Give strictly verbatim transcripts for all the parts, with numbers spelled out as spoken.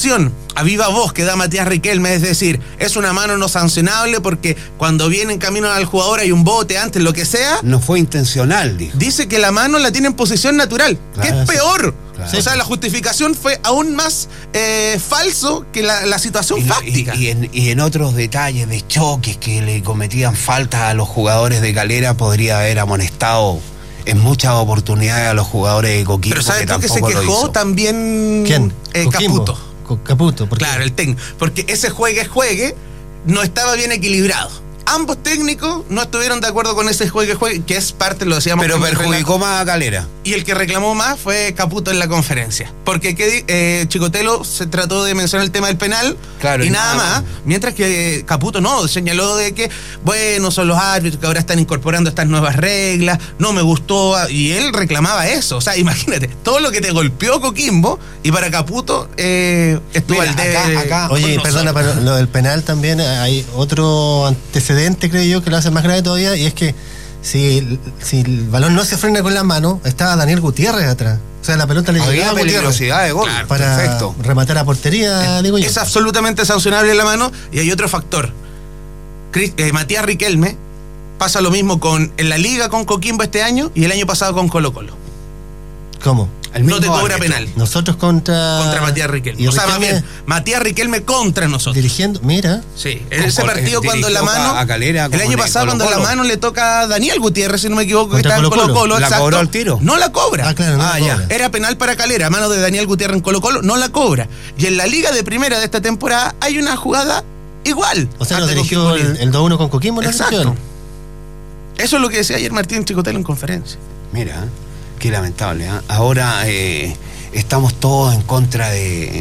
versión a viva voz que da Matías Riquelme, es decir, es una mano no sancionable porque cuando viene en camino al jugador hay un bote antes, lo que sea. No fue intencional, dijo. Dice que la mano la tiene en posición natural, claro, que es peor. Claro. O sea, la justificación fue aún más eh, falso que la, la situación y, fáctica. Y, y, en, y en otros detalles de choques que le cometían falta a los jugadores de Calera, podría haber amonestado en muchas oportunidades a los jugadores de Coquimbo. Pero ¿sabes que tú que se quejó también? ¿Quién? Eh, Caputo. Caputo, ¿por qué? Claro, el técnico. Porque ese juegue-juegue no estaba bien equilibrado. Ambos técnicos no estuvieron de acuerdo con ese juegue-juegue, que es parte, lo decíamos. Pero perjudicó más a Calera. Y el que reclamó más fue Caputo en la conferencia. Porque eh, Chicotelo se trató de mencionar el tema del penal, claro, y nada más, mientras que Caputo no, señaló de que, bueno, son los árbitros que ahora están incorporando estas nuevas reglas, no me gustó, y él reclamaba eso. O sea, imagínate, todo lo que te golpeó Coquimbo, y para Caputo eh, estuvo Mira, al de... acá, acá, Oye, perdona, pero lo del penal también hay otro antecedente, creo yo, que lo hace más grave todavía, y es que si, si el balón no se frena con la mano, estaba Daniel Gutiérrez atrás. O sea, la pelota le llegaba a peligrosidad de gol, claro, para perfecto. rematar a portería, es, digo yo. Es absolutamente sancionable la mano, y hay otro factor. Chris, eh, Matías Riquelme pasa lo mismo con en la Liga con Coquimbo este año y el año pasado con Colo Colo. ¿Cómo? No te cobra árbitro. penal. Nosotros contra... Contra Matías Riquelme. O sea, más bien, Matías Riquelme contra nosotros. Dirigiendo, mira. Sí, en ese partido cuando la mano... A Calera, el año pasado Colo -Colo. cuando la mano le toca a Daniel Gutiérrez, si no me equivoco, que está en Colo Colo Colo. Colo. ¿La exacto. cobró al tiro? No la cobra. Ah, claro, no ah, la ya. cobra. Era penal para Calera, mano de Daniel Gutiérrez en Colo Colo, no la cobra. Y en la Liga de Primera de esta temporada hay una jugada igual. O sea, nos dirigió el, el dos uno con Coquimbo. Exacto. Eso es lo que decía ayer Martín Chicotelo en conferencia. Mira, qué lamentable. ¿eh? Ahora eh, estamos todos en contra de,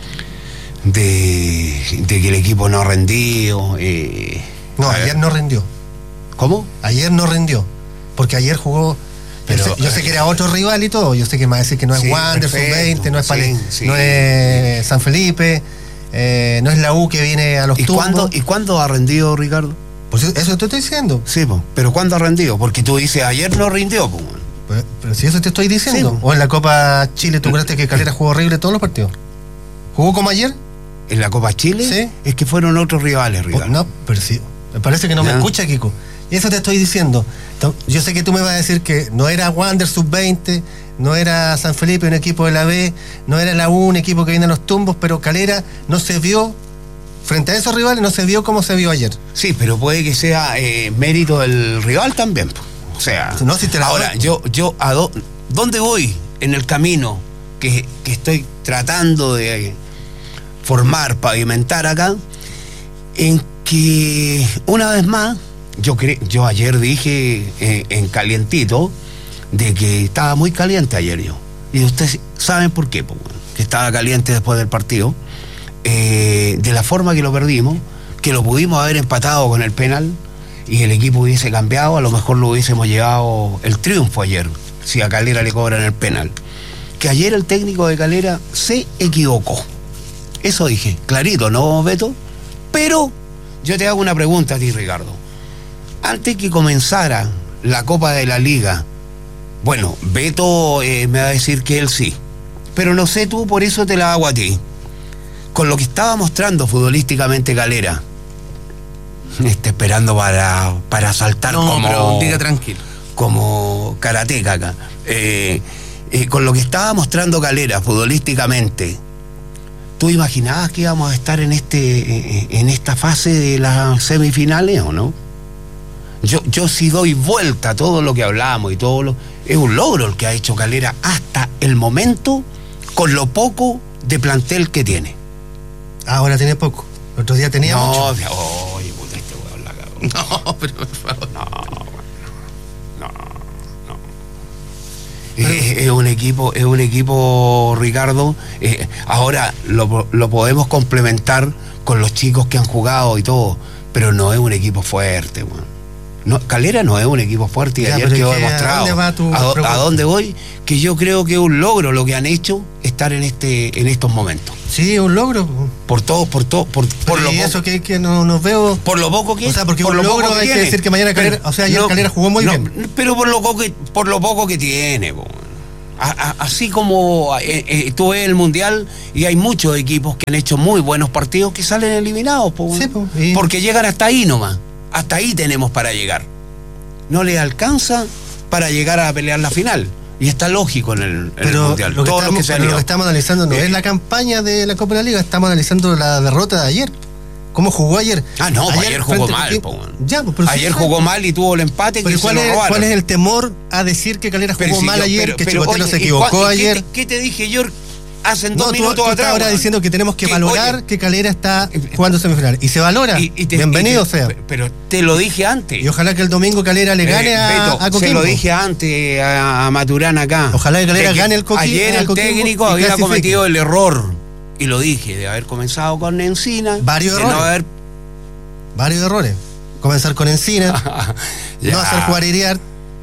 de de que el equipo no ha rendido. Eh, no, ayer no rindió. ¿Cómo? Ayer no rindió. Porque ayer jugó... Pero, yo, sé, yo sé que era otro rival y todo. Yo sé que me va a decir que no es sí, Wander, sub veinte, no es, sí, sí. no es San Felipe, eh, no es la U que viene a los ¿Y tumbos. ¿cuándo, ¿Y cuándo ha rendido, Ricardo? Pues eso te estoy diciendo. Sí, po, pero ¿cuándo ha rendido? Porque tú dices, ayer no rindió. Po. Pero, pero si eso te estoy diciendo. Sí, o en la Copa Chile, ¿tú crees que Calera jugó horrible todos los partidos? ¿Jugó como ayer? ¿En la Copa Chile? Sí. Es que fueron otros rivales, Ricardo. No, pero sí. Me parece que no, no. me escucha, Kiko. Y eso te estoy diciendo. Yo sé que tú me vas a decir que no era Wander sub veinte, no era San Felipe, un equipo de la B, no era la U, un equipo que viene a los tumbos, pero Calera no se vio, frente a esos rivales, no se vio como se vio ayer. Sí, pero puede que sea eh, mérito del rival también. O sea, no, si te la ahora, yo, yo a do, ¿dónde voy en el camino que, que estoy tratando de formar, pavimentar acá? En que, una vez más, Yo, cre yo ayer dije eh, en calientito de que estaba muy caliente ayer yo. Y ustedes saben por qué, po, que estaba caliente después del partido. Eh, de la forma que lo perdimos, que lo pudimos haber empatado con el penal y el equipo hubiese cambiado, a lo mejor lo hubiésemos llevado el triunfo ayer, si a Calera le cobran el penal. Que ayer el técnico de Calera se equivocó. Eso dije, clarito, ¿no, Beto? Pero yo te hago una pregunta a ti, Ricardo. Antes que comenzara la Copa de la Liga, bueno, Beto eh, me va a decir que él sí, pero no sé tú, por eso te la hago a ti. Con lo que estaba mostrando futbolísticamente Calera, está esperando para, para saltar no, como... pero diga tranquilo. Como karateca acá. Eh, eh, con lo que estaba mostrando Calera futbolísticamente, ¿tú imaginabas que íbamos a estar en, este, eh, en esta fase de las semifinales o no? Yo, yo sí doy vuelta a todo lo que hablamos y todo lo... Es un logro el que ha hecho Calera hasta el momento con lo poco de plantel que tiene. Ahora tiene poco. El otro día tenía no, mucho. Oye, puta, este weón la cagó. No, pero por favor. No, no, no. Es, es un equipo, es un equipo, Ricardo. Eh, ahora lo, lo podemos complementar con los chicos que han jugado y todo, pero no es un equipo fuerte, weón. No, Calera no es un equipo fuerte y ya, ayer quedó demostrado. ¿A dónde va tu ¿A, ¿A dónde voy? Que yo creo que es un logro lo que han hecho estar en este en estos momentos. Sí, es un logro. Por todo, por todo, por, por lo y eso que, que no nos veo. Por lo poco que. O sea, porque por un lo logro poco hay que que decir que mañana Calera, o sea, ayer no, Calera jugó muy no, bien. Pero por lo poco que, por lo poco que tiene, po. A, a, así como eh, eh, tú ves el Mundial y hay muchos equipos que han hecho muy buenos partidos que salen eliminados, po, sí, po, y... porque llegan hasta ahí nomás. Hasta ahí tenemos para llegar. No les alcanza para llegar a pelear la final. Y está lógico en el, en pero el Mundial. Lo que, Todo estamos, lo que, se lo que estamos analizando no eh, es la campaña de la Copa de la Liga, estamos analizando la derrota de ayer. ¿Cómo jugó ayer? Ah, no, ayer, ayer jugó mal. Po, ya, pues, ayer sí, jugó mal y tuvo el empate. Pero que ¿cuál, se es, lo robaron? ¿Cuál es el temor a decir que Calera jugó si mal yo, ayer, pero, que pero, Chicotelo oye, se equivocó ¿qué ayer? Te, ¿Qué te dije yo hace no, dos tú, minutos tú atrás? ahora diciendo que tenemos que, que valorar oye, que Calera está jugando semifinal. Y se valora. Y, y te, Bienvenido y te, sea. Pero te lo dije antes. Y ojalá que el domingo Calera le gane eh, a, Beto, a Coquimbo. Se lo dije antes a, a Maturana acá. Ojalá que Calera gane el Coquimbo. Ayer el técnico había clasifique. cometido el error. Y lo dije, de haber comenzado con Encina. Varios de errores. No haber... Varios errores. Comenzar con Encina. No hacer jugar a Iriart.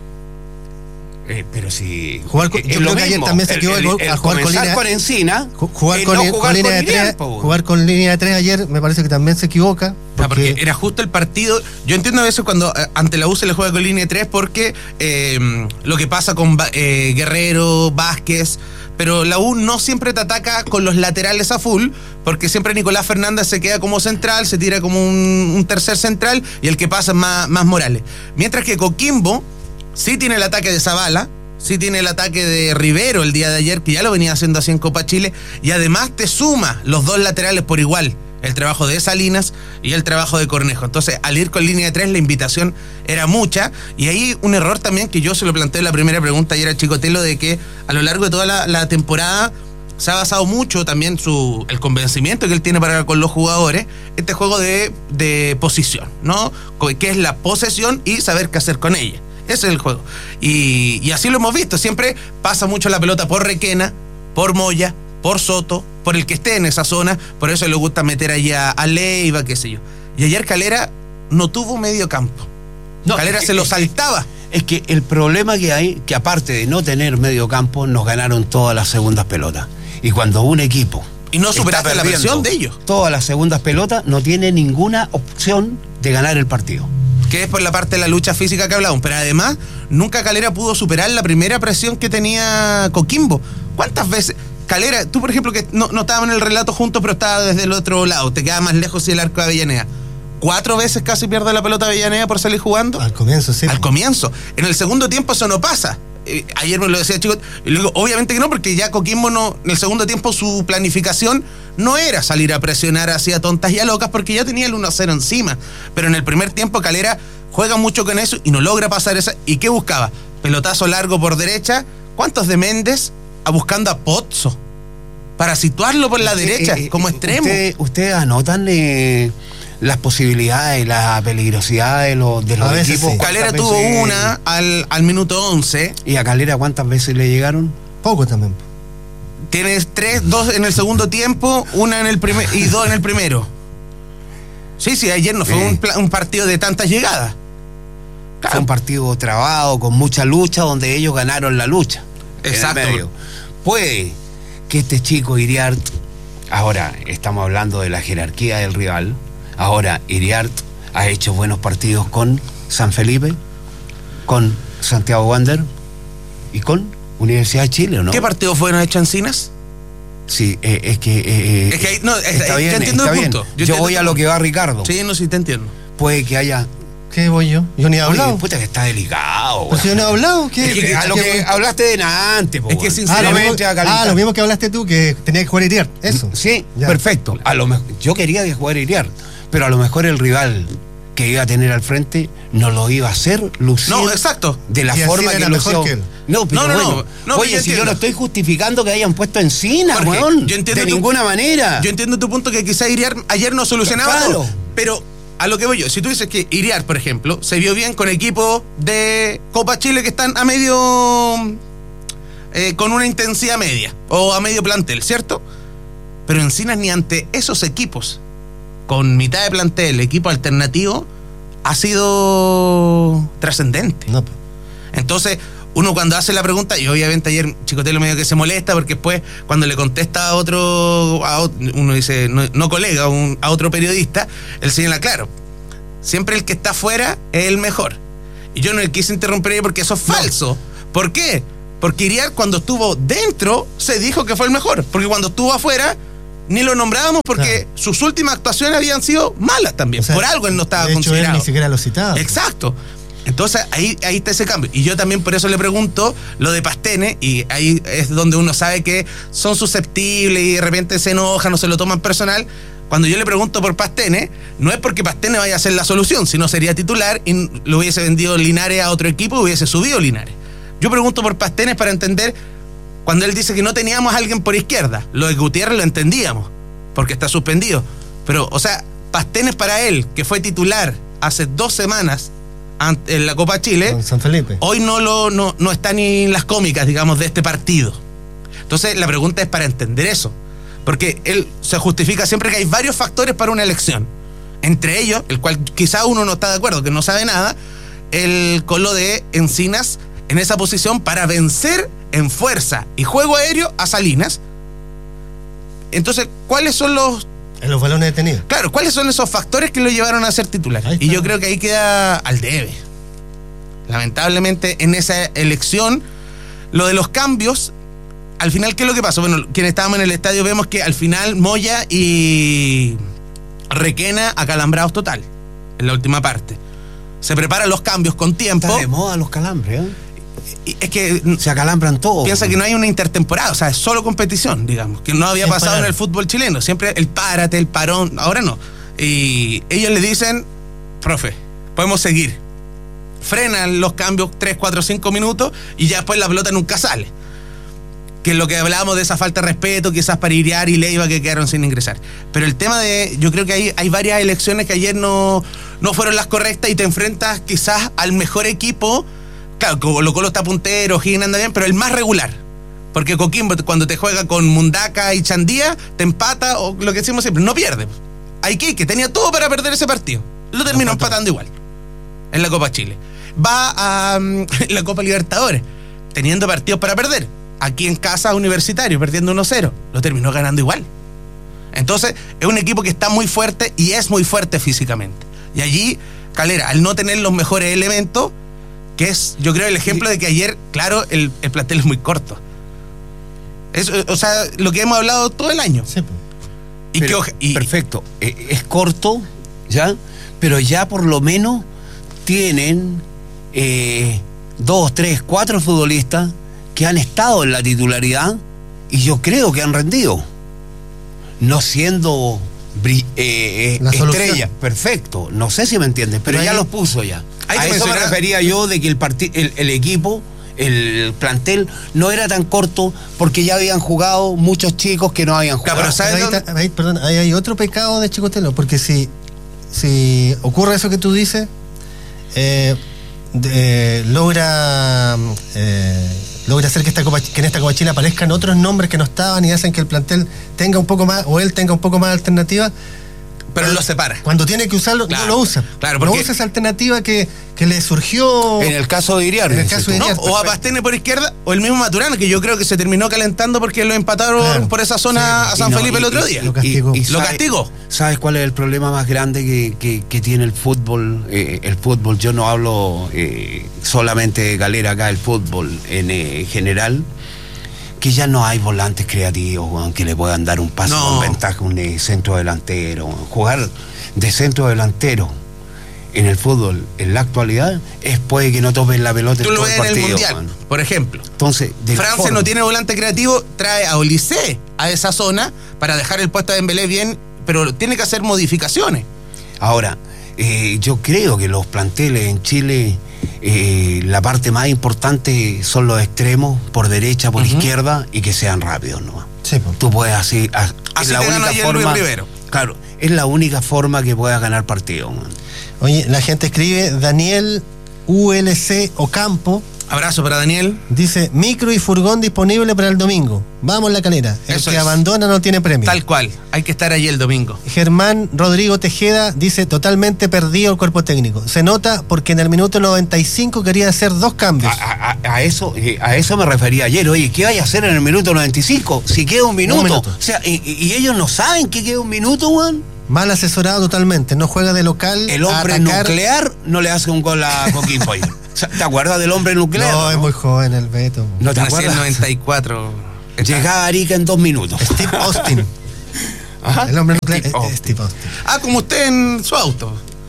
Eh, pero si jugar con, yo creo que ayer también se equivocó el, el, el a jugar con línea con Encina, jugar con, no jugar con línea con de tres, jugar con línea de tres ayer me parece que también se equivoca porque... Ah, porque era justo el partido. Yo entiendo a veces cuando eh, ante la U se le juega con línea de tres porque eh, lo que pasa con eh, Guerrero, Vázquez, pero la U no siempre te ataca con los laterales a full, porque siempre Nicolás Fernández se queda como central, se tira como un, un tercer central y el que pasa es más, más Morales, mientras que Coquimbo sí tiene el ataque de Zavala, sí tiene el ataque de Rivero el día de ayer, que ya lo venía haciendo así en Copa Chile, y además te suma los dos laterales por igual, el trabajo de Salinas y el trabajo de Cornejo. Entonces, al ir con línea de tres, la invitación era mucha, y ahí un error también que yo se lo planteé en la primera pregunta ayer a Chicotelo, de que a lo largo de toda la, la temporada se ha basado mucho también su, el convencimiento que él tiene para con los jugadores, este juego de, de posición, ¿no? Que es la posesión y saber qué hacer con ella. Ese es el juego. Y, y así lo hemos visto. Siempre pasa mucho la pelota por Requena, por Moya, por Soto, por el que esté en esa zona. Por eso le gusta meter allá a Leiva, qué sé yo. Y ayer Calera no tuvo medio campo. No, Calera es que, se lo saltaba. Es que el problema que hay, que aparte de no tener medio campo, nos ganaron todas las segundas pelotas. Y cuando un equipo... Y no superaste la presión de ellos. Todas las segundas pelotas, no tiene ninguna opción de ganar el partido. Que es por la parte de la lucha física que hablábamos, pero además nunca Calera pudo superar la primera presión que tenía Coquimbo. ¿Cuántas veces? Calera, tú por ejemplo que no, no estábamos en el relato juntos, pero estaba desde el otro lado, te quedaba más lejos y el arco de Avellaneda. ¿Cuatro veces casi pierde la pelota Avellaneda por salir jugando? Al comienzo, sí. Al comienzo. En el segundo tiempo eso no pasa. Eh, ayer me lo decía Chico, y le digo, obviamente que no, porque ya Coquimbo no, en el segundo tiempo su planificación no era salir a presionar hacia tontas y a locas, porque ya tenía el uno a cero encima. Pero en el primer tiempo Calera juega mucho con eso y no logra pasar esa. ¿Y qué buscaba? Pelotazo largo por derecha. ¿Cuántos de Méndez a buscando a Pozzo? Para situarlo por la usted, derecha, eh, como extremo. Ustedes usted anotan eh, las posibilidades, la peligrosidad de los, de los equipos. Sí. Calera tuvo veces... una al, al minuto once. ¿Y a Calera cuántas veces le llegaron? Poco también. Tienes tres, dos en el segundo tiempo, una en el primer y dos en el primero. Sí, sí, ayer no fue eh. un, un partido de tantas llegadas. Claro. Fue un partido trabado, con mucha lucha, donde ellos ganaron la lucha. Exacto. Puede que este chico Iriart, ahora estamos hablando de la jerarquía del rival, ahora Iriart ha hecho buenos partidos con San Felipe, con Santiago Wander y con Universidad de Chile, ¿no? ¿Qué partido fueron hecho Encinas? Sí, eh, es que... Eh, es que hay, no, está es, bien, te entiendo está el bien. punto. Yo, Yo voy a lo que va Ricardo. Sí, no, sí, te entiendo. Puede que haya... ¿Qué voy yo? Yo ni he hablado. Oye, puta que está delicado. Pues yo no he hablado. ¿Qué? Es que, a lo que hablaste de antes, po, es que sinceramente... Ah, lo, mismo, ah, lo mismo que hablaste tú, que tenía que jugar Iriart. Eso. Sí, ya. Perfecto. A lo mejor, yo quería que jugara Iriart, pero a lo mejor el rival que iba a tener al frente no lo iba a hacer lucir. No, exacto. De la y forma que lo hizo. No, pero no, no, bueno, no, no, oye, si yo no estoy justificando que hayan puesto Encina, weón. De tu, ninguna manera. Yo entiendo tu punto, que quizá Iriart ayer no solucionaba claro. todo, pero a lo que voy yo, si tú dices que Iriart, por ejemplo, se vio bien con equipos de Copa Chile que están a medio... Eh, con una intensidad media, o a medio plantel, ¿cierto? Pero Encinas ni ante esos equipos, con mitad de plantel, equipo alternativo, ha sido trascendente. No. Entonces, uno cuando hace la pregunta, y obviamente ayer Chicotelo medio que se molesta, porque después cuando le contesta a otro, a otro uno dice, no, no colega, un, a otro periodista, él señala, claro, siempre el que está afuera es el mejor. Y yo no le quise interrumpir porque eso es falso. ¿Por qué? Porque Iriar, cuando estuvo dentro, se dijo que fue el mejor. Porque cuando estuvo afuera, ni lo nombrábamos porque claro. sus últimas actuaciones habían sido malas también. O sea, por algo él no estaba de hecho, considerado. Él ni siquiera lo citaba. Exacto. Entonces ahí, ahí está ese cambio. Y yo también por eso le pregunto lo de Pastene, y ahí es donde uno sabe que son susceptibles y de repente se enojan o se lo toman personal. Cuando yo le pregunto por Pastene, no es porque Pastene vaya a ser la solución, sino sería titular y lo hubiese vendido Linares a otro equipo y hubiese subido Linares. Yo pregunto por Pastene para entender, cuando él dice que no teníamos a alguien por izquierda, lo de Gutiérrez lo entendíamos, porque está suspendido. Pero, o sea, Pastene para él, que fue titular hace dos semanas en la Copa Chile, con San Felipe, hoy no, lo, no, no está ni en las cómicas, digamos, de este partido. Entonces la pregunta es para entender eso, porque él se justifica siempre que hay varios factores para una elección, entre ellos, el cual quizá uno no está de acuerdo, que no sabe nada, el colo de Encinas en esa posición para vencer en fuerza y juego aéreo a Salinas. Entonces, ¿cuáles son los en los balones detenidos? Claro, ¿cuáles son esos factores que lo llevaron a ser titular? Y yo creo que ahí queda al debe. Lamentablemente, en esa elección, lo de los cambios, al final, ¿qué es lo que pasó? Bueno, quienes estábamos en el estadio vemos que al final Moya y Requena acalambrados total, en la última parte. Se preparan los cambios con tiempo. Está de moda los calambres, ¿eh? Y es que se acalambran todos. Piensa que no hay una intertemporada, o sea, es solo competición, digamos, que no había pasado en el fútbol chileno. Siempre el párate, el parón, ahora no. Y ellos le dicen, profe, podemos seguir. Frenan los cambios tres, cuatro, cinco minutos y ya después la pelota nunca sale. Que es lo que hablábamos de esa falta de respeto, quizás para Iriar y Leiva que quedaron sin ingresar. Pero el tema de, yo creo que hay, hay varias elecciones que ayer no, no fueron las correctas y te enfrentas quizás al mejor equipo. Claro, Colo Colo está puntero, Higgins anda bien, pero el más regular. Porque Coquimbo, cuando te juega con Mundaca y Chandía, te empata, o lo que decimos siempre, no pierde. Haití, que tenía todo para perder ese partido, lo terminó no, empatando igual en la Copa Chile. Va a um, la Copa Libertadores, teniendo partidos para perder. Aquí en casa, Universitario, perdiendo uno cero, lo terminó ganando igual. Entonces, es un equipo que está muy fuerte y es muy fuerte físicamente. Y allí, Calera, al no tener los mejores elementos, que es, yo creo, el ejemplo de que ayer, claro, el, el plantel es muy corto. Es, o sea, lo que hemos hablado todo el año. Sí, y pero, que, y, perfecto. Es corto, ¿ya? Pero ya por lo menos tienen eh, dos, tres, cuatro futbolistas que han estado en la titularidad y yo creo que han rendido. No siendo eh, eh, estrella. Perfecto. No sé si me entiendes, pero, pero ya ahí, los puso ya. Hay a eso me refería yo de que el, part- el, el equipo, el plantel, no era tan corto porque ya habían jugado muchos chicos que no habían jugado. Claro, pero ahí, ahí, perdón, ahí hay otro pecado de Chicotelo, porque si, si ocurre eso que tú dices, eh, de, logra eh, logra hacer que, esta Copa, que en esta Copa Chile aparezcan otros nombres que no estaban y hacen que el plantel tenga un poco más, o él tenga un poco más de alternativa. Pero él lo separa. Cuando tiene que usarlo, claro, no lo usa. Claro, porque no usa esa alternativa que, que le surgió. En el caso de Iriar. En el caso de Iriar. No, o a Pastene por izquierda, o el mismo Maturana, que yo creo que se terminó calentando porque lo empataron claro, por esa zona sí, a San no, Felipe y, el otro día. Lo castigó. Y, y lo sabe, castigó. ¿Sabes cuál es el problema más grande que, que, que tiene el fútbol? Eh, el fútbol, yo no hablo eh, solamente de Calera acá, el fútbol en eh, general. Que ya no hay volantes creativos, bueno, que le puedan dar un pase no. con ventaja a un eh, centro delantero. Jugar de centro delantero en el fútbol en la actualidad es puede que no topen la pelota. Tú en lo todo ves el partido, en el Mundial, man. por ejemplo. Entonces, Francia no tiene volante creativo, trae a Olise a esa zona para dejar el puesto de Dembélé bien, pero tiene que hacer modificaciones. Ahora, eh, yo creo que los planteles en Chile... Eh, la parte más importante son los extremos por derecha, por uh-huh. izquierda y que sean rápidos, ¿no? Sí, pues. Tú puedes así, así es la única forma. Claro, es la única forma que puedas ganar partido, man. Oye, la gente escribe Daniel U L C Ocampo. Abrazo para Daniel. Dice, micro y furgón disponible para el domingo. Vamos La Calera. El Eso que es. abandona no tiene premio. Tal cual. Hay que estar allí el domingo. Germán Rodrigo Tejeda dice, totalmente perdido el cuerpo técnico. Se nota porque en el minuto noventa y cinco quería hacer dos cambios. A, a, a eso a eso me refería ayer. Oye, ¿qué vaya a hacer en el minuto noventa y cinco? Si queda un minuto. Un minuto. O sea, y, y ellos no saben que queda un minuto, Juan. Mal asesorado totalmente. No juega de local. El hombre nuclear no le hace un gol a Coquimbo. ¿Te acuerdas del hombre nuclear? No, ¿no? Es muy joven el Beto. ¿No te acuerdas? En noventa y cuatro. Llegaba a Arica en dos minutos. Steve Austin. Ajá. El hombre nuclear. Steve Austin. Steve Austin. Ah, como usted en su auto.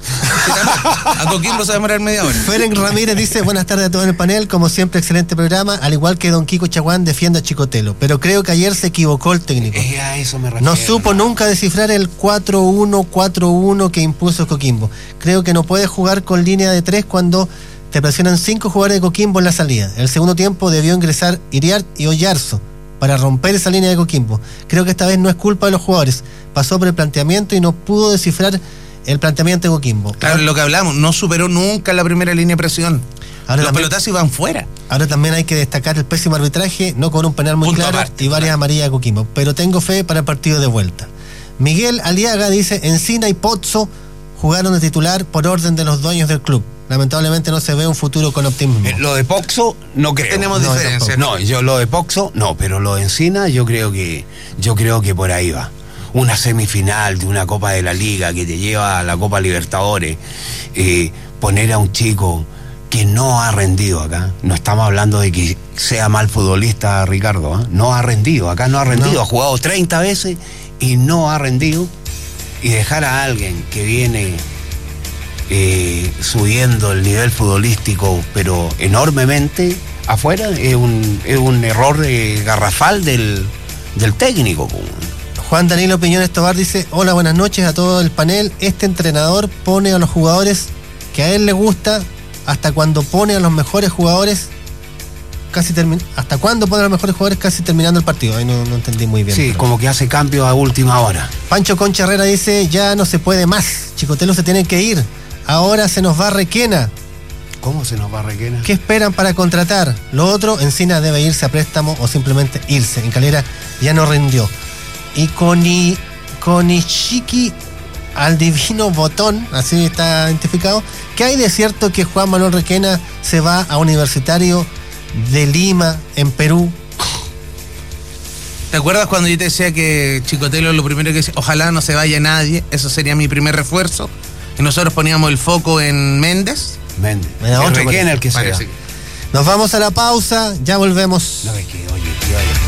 A Coquimbo se va a demorar media hora. Feren Ramírez dice: buenas tardes a todos en el panel, como siempre excelente programa, al igual que don Kiko Chaguán defiende a Chicotelo, pero creo que ayer se equivocó el técnico. Eh, a eso me refiero. No supo nunca descifrar el cuatro uno cuatro uno que impuso Coquimbo. Creo que no puede jugar con línea de tres cuando te presionan cinco jugadores de Coquimbo en la salida. El segundo tiempo debió ingresar Iriart y Oyarzo para romper esa línea de Coquimbo. Creo que esta vez no es culpa de los jugadores, pasó por el planteamiento y no pudo descifrar el planteamiento de Coquimbo. Claro, lo que hablamos, no superó nunca la primera línea de presión. Ahora los también, pelotazos iban fuera. Ahora también hay que destacar el pésimo arbitraje, no con un penal muy Punto claro aparte, y varias claro. amarillas de Coquimbo. Pero tengo fe para el partido de vuelta. Miguel Aliaga dice: Encina y Pozzo jugaron de titular por orden de los dueños del club. Lamentablemente no se ve un futuro con optimismo. Eh, lo de Pozzo no creo. Tenemos no, diferencias. No, yo lo de Pozzo no, pero lo de Encina yo creo que yo creo que por ahí va. Una semifinal de una Copa de la Liga que te lleva a la Copa Libertadores, eh, poner a un chico que no ha rendido acá, no estamos hablando de que sea mal futbolista Ricardo, ¿eh? No ha rendido, acá no ha rendido, no. Ha jugado treinta veces y no ha rendido, y dejar a alguien que viene eh, subiendo el nivel futbolístico pero enormemente afuera es un, es un error eh, garrafal del, del técnico. Juan Danilo Piñones Tobar dice: hola, buenas noches a todo el panel. Este entrenador pone a los jugadores que a él le gusta, hasta cuando pone a los mejores jugadores casi termi- hasta cuándo pone a los mejores jugadores casi terminando el partido. Ahí no, no entendí muy bien. Sí, pero como que hace cambio a última hora. Pancho Concha Herrera dice: ya no se puede más, Chicotelo se tiene que ir, ahora se nos va Requena. ¿Cómo se nos va Requena? ¿Qué esperan para contratar? Lo otro, Encina debe irse a préstamo o simplemente irse. En Calera ya no rindió. Y Koni, Konichiki al divino botón, así está identificado. ¿Qué hay de cierto que Juan Manuel Requena se va a Universitario de Lima, en Perú? ¿Te acuerdas cuando yo te decía que Chicotelo lo primero que decía, ojalá no se vaya nadie, eso sería mi primer refuerzo? Y nosotros poníamos el foco en Méndez. Méndez. Bueno, Requena el que sea. Nos vamos a la pausa, ya volvemos. No, es que, oye, tío, oye.